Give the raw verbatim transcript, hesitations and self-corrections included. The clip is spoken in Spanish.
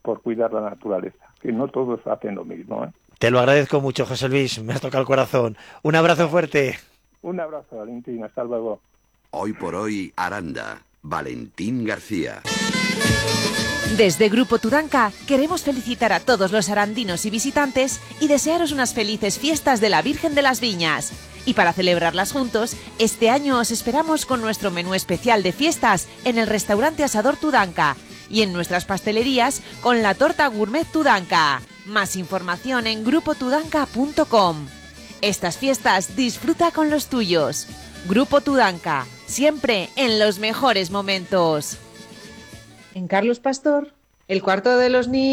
por cuidar la naturaleza, que no todos hacen lo mismo, ¿eh? Te lo agradezco mucho, José Luis, me has tocado el corazón. Un abrazo fuerte. Un abrazo, Valentín, hasta luego. Hoy por hoy, Aranda, Valentín García. Desde Grupo Tudanca queremos felicitar a todos los arandinos y visitantes y desearos unas felices fiestas de la Virgen de las Viñas. Y para celebrarlas juntos, este año os esperamos con nuestro menú especial de fiestas en el restaurante Asador Tudanca y en nuestras pastelerías con la torta gourmet Tudanca. Más información en grupo tudanca punto com. Estas fiestas disfruta con los tuyos. Grupo Tudanca, siempre en los mejores momentos. En Carlos Pastor, el cuarto de los niños.